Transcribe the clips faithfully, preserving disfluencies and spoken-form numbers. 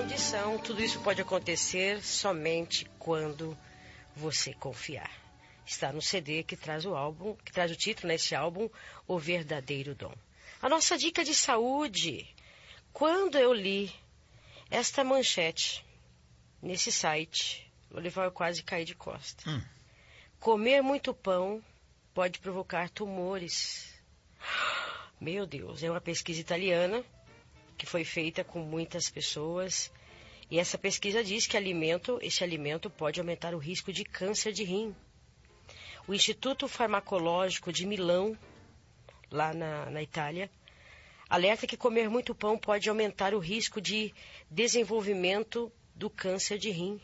condição. Tudo isso pode acontecer somente quando você confiar. Está no C D que traz o álbum, que traz o título nesse álbum, O Verdadeiro Dom. A nossa dica de saúde. Quando eu li esta manchete nesse site, o Olival quase caí de costa. Hum. Comer muito pão pode provocar tumores. Meu Deus, é uma pesquisa italiana que foi feita com muitas pessoas. E essa pesquisa diz que alimento, esse alimento pode aumentar o risco de câncer de rim. O Instituto Farmacológico de Milão, lá na, na Itália, alerta que comer muito pão pode aumentar o risco de desenvolvimento do câncer de rim.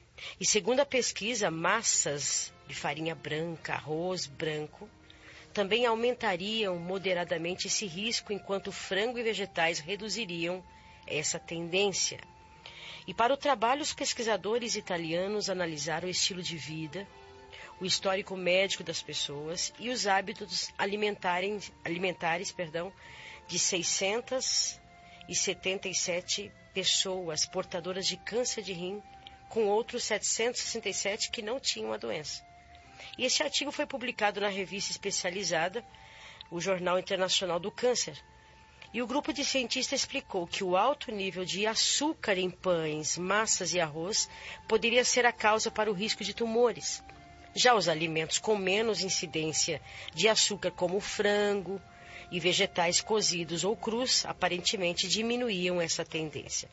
E segundo a pesquisa, massas de farinha branca, arroz branco, também aumentariam moderadamente esse risco, enquanto frango e vegetais reduziriam essa tendência. E para o trabalho, os pesquisadores italianos analisaram o estilo de vida, o histórico médico das pessoas e os hábitos alimentares, alimentares perdão, de seiscentas e setenta e sete pessoas portadoras de câncer de rim, com outros setecentos e sessenta e sete que não tinham a doença. E esse artigo foi publicado na revista especializada, o Jornal Internacional do Câncer. E o grupo de cientistas explicou que o alto nível de açúcar em pães, massas e arroz poderia ser a causa para o risco de tumores. Já os alimentos com menos incidência de açúcar, como o frango e vegetais cozidos ou crus, aparentemente diminuíam essa tendência.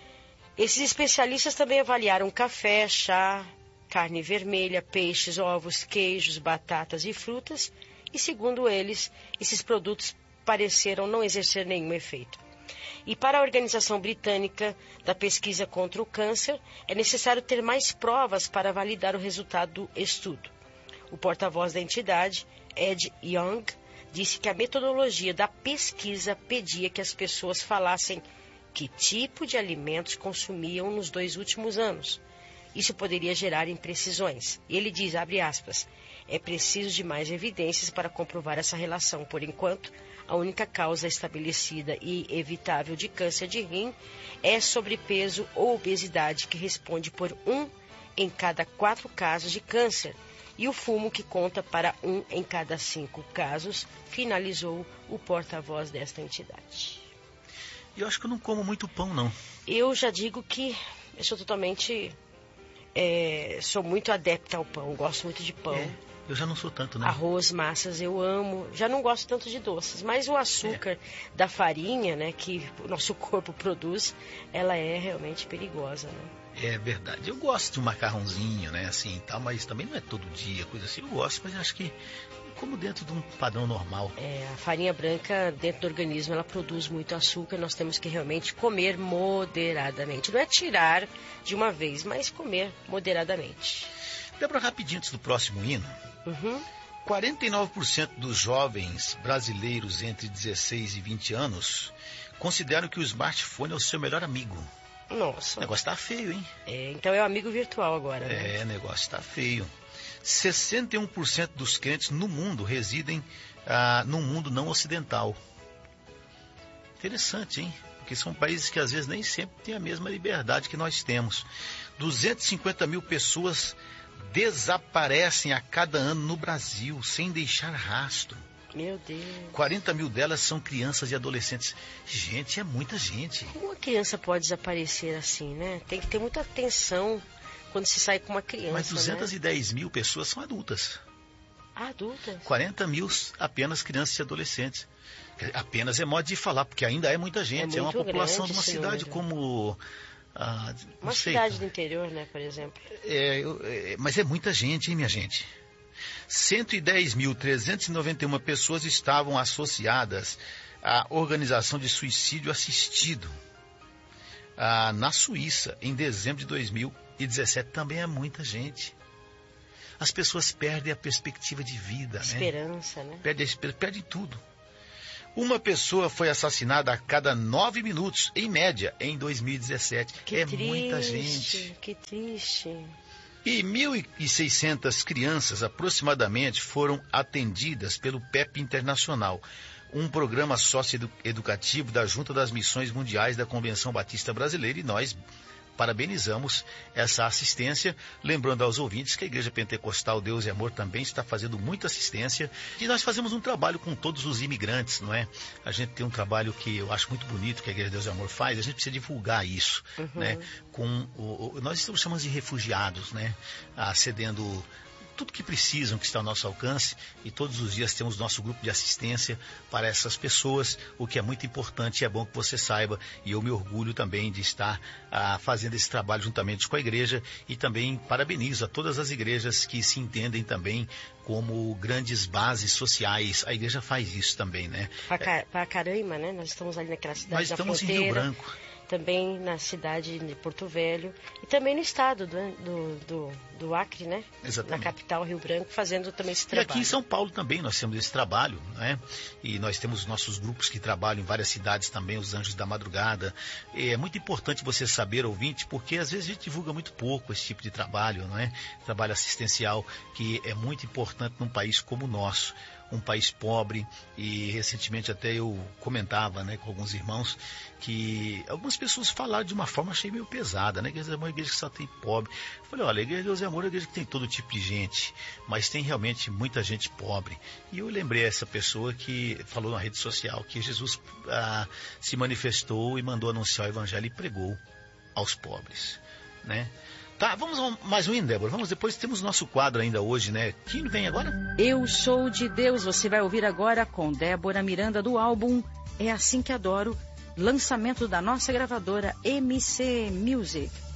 Esses especialistas também avaliaram café, chá, carne vermelha, peixes, ovos, queijos, batatas e frutas, e segundo eles, esses produtos pareceram não exercer nenhum efeito. E para a Organização Britânica da Pesquisa contra o Câncer, é necessário ter mais provas para validar o resultado do estudo. O porta-voz da entidade, Ed Young, disse que a metodologia da pesquisa pedia que as pessoas falassem que tipo de alimentos consumiam nos dois últimos anos. Isso poderia gerar imprecisões. E ele diz, abre aspas, é preciso de mais evidências para comprovar essa relação. Por enquanto, a única causa estabelecida e evitável de câncer de rim é sobrepeso ou obesidade, que responde por um em cada quatro casos de câncer, e o fumo, que conta para um em cada cinco casos, finalizou o porta-voz desta entidade. Eu acho que eu não como muito pão, não. Eu já digo que eu sou totalmente... É, sou muito adepta ao pão, gosto muito de pão. É, eu já não sou tanto, né? Arroz, massas, eu amo. Já não gosto tanto de doces, mas o açúcar é. da farinha, né, que o nosso corpo produz, ela é realmente perigosa, né? É verdade. Eu gosto de um macarrãozinho, né, assim, tal, mas também não é todo dia, coisa assim. Eu gosto, mas acho que como dentro de um padrão normal. É, a farinha branca, dentro do organismo, ela produz muito açúcar. Nós temos que realmente comer moderadamente. Não é tirar de uma vez, mas comer moderadamente. Débora, rapidinho antes do próximo hino. Uhum. quarenta e nove por cento dos jovens brasileiros entre dezesseis e vinte anos consideram que o smartphone é o seu melhor amigo. Nossa. O negócio tá feio, hein? É, então é o amigo virtual agora, né? É, o negócio tá feio. sessenta e um por cento dos crentes no mundo residem ah, num mundo não ocidental. Interessante, hein? Porque são países que às vezes nem sempre têm a mesma liberdade que nós temos. duzentas e cinquenta mil pessoas desaparecem a cada ano no Brasil, sem deixar rastro. Meu Deus. quarenta mil delas são crianças e adolescentes. Gente, é muita gente. Como uma criança pode desaparecer assim, né? Tem que ter muita atenção quando se sai com uma criança, Mas duzentas e dez né? mil pessoas são adultas. Adultas? quarenta mil apenas crianças e adolescentes. Apenas é modo de falar, porque ainda é muita gente. É, é uma população de uma cidade número. como... Ah, uma sei, cidade do interior, né, por exemplo. É, é, mas é muita gente, hein, minha gente? cento e dez mil trezentas e noventa e uma pessoas estavam associadas à Organização de Suicídio Assistido ah, na Suíça, em dezembro de dois mil e dezessete. Também é muita gente. As pessoas perdem a perspectiva de vida, esperança, né? né? Perdem a esperança, perdem tudo. Uma pessoa foi assassinada a cada nove minutos, em média, em dois mil e dezessete. Que é triste, muita gente. Que triste. E mil e seiscentas crianças, aproximadamente, foram atendidas pelo P E P Internacional. um programa socioeducativo da Junta das Missões Mundiais da Convenção Batista Brasileira, e nós parabenizamos essa assistência, lembrando aos ouvintes que a Igreja Pentecostal Deus e Amor também está fazendo muita assistência, e nós fazemos um trabalho com todos os imigrantes, não é? A gente tem um trabalho que eu acho muito bonito que a Igreja Deus e Amor faz, a gente precisa divulgar isso, uhum. né? Com o, o, nós estamos chamando de refugiados, né? Ah, cedendo tudo que precisam, que está ao nosso alcance, e todos os dias temos nosso grupo de assistência para essas pessoas, o que é muito importante e é bom que você saiba, e eu me orgulho também de estar ah, fazendo esse trabalho juntamente com a igreja, e também parabenizo a todas as igrejas que se entendem também como grandes bases sociais. A igreja faz isso também, né? Pacaraima, né? Nós estamos ali naquela cidade Nós da estamos fronteira. em Rio Branco. Também na cidade de Porto Velho e também no estado do, do, do, do Acre, né? Exatamente. Na capital, Rio Branco, fazendo também esse E trabalho. aqui em São Paulo também nós temos esse trabalho, né? E nós temos nossos grupos que trabalham em várias cidades também, os Anjos da Madrugada. É muito importante você saber, ouvinte, porque às vezes a gente divulga muito pouco esse tipo de trabalho, não é? Trabalho assistencial, que é muito importante num país como o nosso. Um país pobre, e recentemente até eu comentava, né, com alguns irmãos que algumas pessoas falaram de uma forma, achei meio pesada, né, que é uma igreja que só tem pobre. Eu falei, olha, a Igreja de Deus e Amor é uma igreja que tem todo tipo de gente, mas tem realmente muita gente pobre. E eu lembrei essa pessoa que falou na rede social que Jesus ah, se manifestou e mandou anunciar o evangelho e pregou aos pobres, né? Tá, vamos a mais um hino, Débora. Vamos, depois temos nosso quadro ainda hoje, né? Que hino vem agora? Eu Sou de Deus, você vai ouvir agora com Débora Miranda do álbum É Assim Que Adoro, lançamento da nossa gravadora M C Music.